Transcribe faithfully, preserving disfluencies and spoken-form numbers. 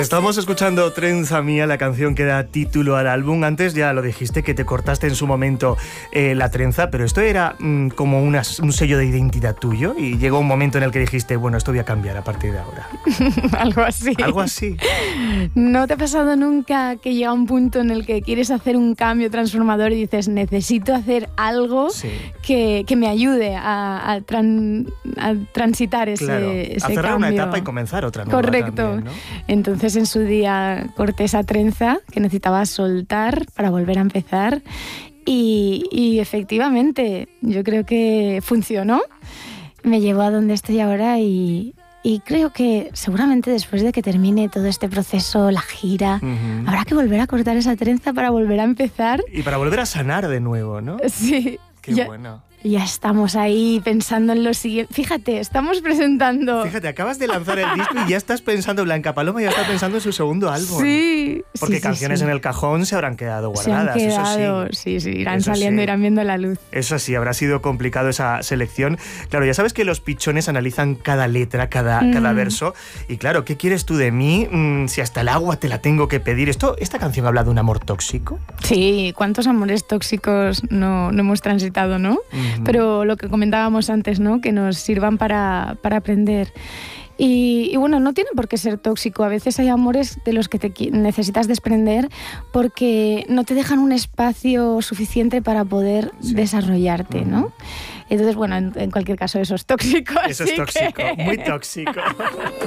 Estamos escuchando Trenza Mía, la canción que da título al álbum. Antes ya lo dijiste, que te cortaste en su momento eh, la trenza, pero esto era mmm, como una, un sello de identidad tuyo, y llegó un momento en el que dijiste, bueno, esto voy a cambiar a partir de ahora. Algo así. Algo así. ¿No te ha pasado nunca que llega un punto en el que quieres hacer un cambio transformador y dices, necesito hacer algo sí. que, que me ayude a, a, tran, a transitar ese, claro, ese a cerrar cambio? Una etapa y comenzar otra nueva. Correcto. También, ¿no? Entonces en su día corté esa trenza que necesitaba soltar para volver a empezar y, y efectivamente yo creo que funcionó. Me llevó a donde estoy ahora y... Y creo que seguramente después de que termine todo este proceso, la gira, uh-huh. habrá que volver a cortar esa trenza para volver a empezar. Y para volver a sanar de nuevo, ¿no? Sí. Qué ya, bueno. Ya estamos ahí pensando en lo siguiente. Fíjate, estamos presentando... Fíjate, acabas de lanzar el disco y ya estás pensando, Blanca Paloma ya está pensando en su segundo álbum. Sí. Porque sí, canciones sí, sí. en el cajón se habrán quedado guardadas. Se han quedado, eso sí. Sí, sí, irán eso saliendo, sí. irán viendo la luz. Eso sí, habrá sido complicado esa selección. Claro, ya sabes que los pichones analizan cada letra, cada, mm. cada verso. Y claro, ¿qué quieres tú de mí mm, si hasta el agua te la tengo que pedir? ¿Esto, ¿Esta canción habla de un amor tóxico? Sí, ¿cuántos amores tóxicos no, no hemos transitado, no? Uh-huh. Pero lo que comentábamos antes, ¿no? Que nos sirvan para, para aprender. Y, y bueno, no tiene por qué ser tóxico. A veces hay amores de los que te necesitas desprender porque no te dejan un espacio suficiente para poder sí. desarrollarte, uh-huh. ¿no? Entonces, bueno, en, en cualquier caso eso es tóxico. Eso es tóxico, que... muy tóxico.